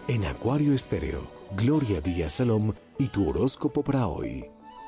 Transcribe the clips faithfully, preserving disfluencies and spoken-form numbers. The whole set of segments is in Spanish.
En Acuario Estéreo, Gloria Díaz Salom y tu horóscopo para hoy.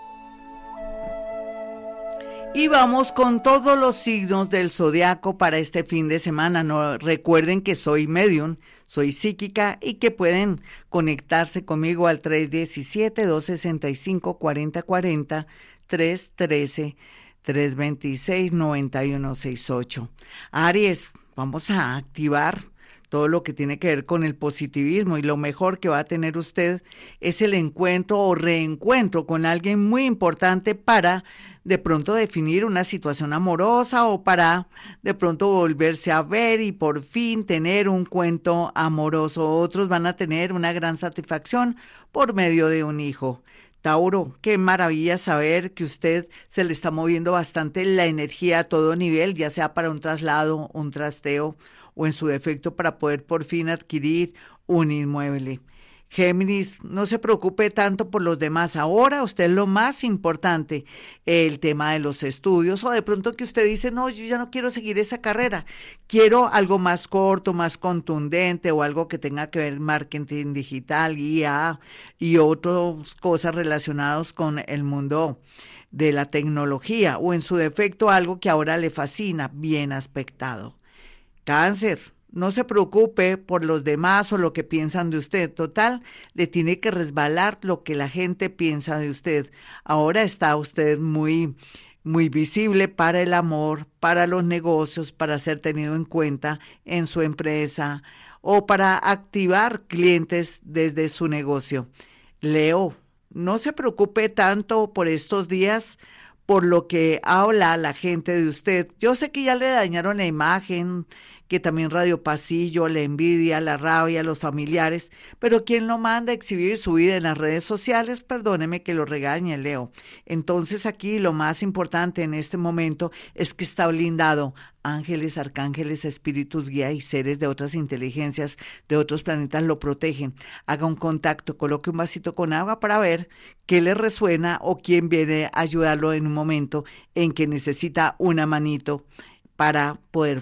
Y vamos con todos los signos del zodiaco para este fin de semana. No, recuerden que soy medium, soy psíquica y que pueden conectarse conmigo al tres uno siete, dos seis cinco, cuatro cero cuatro cero, tres uno tres, tres dos seis, nueve uno seis ocho. Aries, vamos a activar todo lo que tiene que ver con el positivismo y lo mejor que va a tener usted es el encuentro o reencuentro con alguien muy importante para de pronto definir una situación amorosa o para de pronto volverse a ver y por fin tener un cuento amoroso. Otros van a tener una gran satisfacción por medio de un hijo. Tauro, qué maravilla saber que usted se le está moviendo bastante la energía a todo nivel, ya sea para un traslado, un trasteo o en su defecto para poder por fin adquirir un inmueble. Géminis, no se preocupe tanto por los demás. Ahora usted es lo más importante, el tema de los estudios o de pronto que usted dice, no, yo ya no quiero seguir esa carrera, quiero algo más corto, más contundente o algo que tenga que ver marketing digital, I A y otras cosas relacionadas con el mundo de la tecnología o en su defecto algo que ahora le fascina, bien aspectado. Cáncer, no se preocupe por los demás o lo que piensan de usted. Total, le tiene que resbalar lo que la gente piensa de usted. Ahora está usted muy, muy visible para el amor, para los negocios, para ser tenido en cuenta en su empresa o para activar clientes desde su negocio. Leo, no se preocupe tanto por estos días por lo que habla la gente de usted. Yo sé que ya le dañaron la imagen, que también Radio Pasillo, la envidia, la rabia, los familiares, pero ¿quién lo manda a exhibir su vida en las redes sociales? Perdóneme que lo regañe, Leo. Entonces aquí lo más importante en este momento es que está blindado. Ángeles, arcángeles, espíritus, guía y seres de otras inteligencias de otros planetas lo protegen. Haga un contacto, coloque un vasito con agua para ver qué le resuena o quién viene a ayudarlo en un momento en que necesita una manito para poder